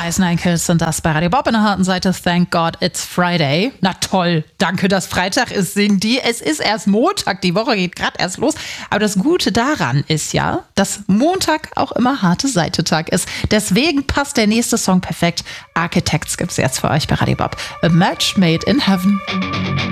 Ice Nine Kills sind das bei Radio Bob in der harten Seite. Thank God it's Friday. Na toll, danke, dass Freitag ist, singen die. Es ist erst Montag, die Woche geht gerade erst los. Aber das Gute daran ist ja, dass Montag auch immer harte Seite-Tag ist. Deswegen passt der nächste Song perfekt. Architects gibt's jetzt für euch bei Radio Bob. A Match Made in Heaven.